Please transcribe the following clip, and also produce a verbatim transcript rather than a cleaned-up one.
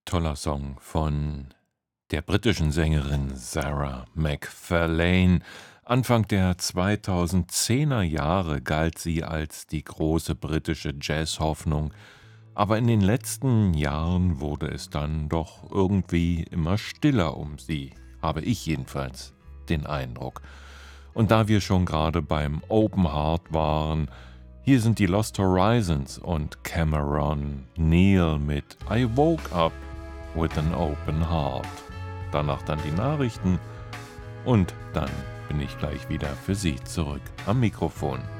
Toller Song von der britischen Sängerin Sarah McFarlane. Anfang der zweitausendzehner Jahre galt sie als die große britische Jazzhoffnung, aber in den letzten Jahren wurde es dann doch irgendwie immer stiller um sie, habe ich jedenfalls den Eindruck. Und da wir schon gerade beim Open Heart waren, hier sind die Lost Horizons und Cameron Neal mit I Woke Up with an Open Heart. Danach dann die Nachrichten und dann bin ich gleich wieder für Sie zurück am Mikrofon.